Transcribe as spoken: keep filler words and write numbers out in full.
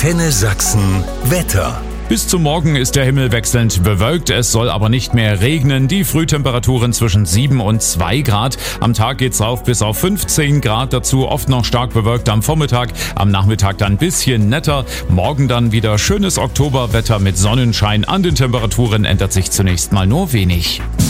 Antenne Sachsen Wetter. Bis zum Morgen ist der Himmel wechselnd bewölkt, es soll aber nicht mehr regnen. Die Frühtemperaturen zwischen sieben und zwei Grad. Am Tag geht's rauf bis auf fünfzehn Grad, dazu oft noch stark bewölkt am Vormittag. Am Nachmittag dann ein bisschen netter. Morgen dann wieder schönes Oktoberwetter mit Sonnenschein. An den Temperaturen ändert sich zunächst mal nur wenig.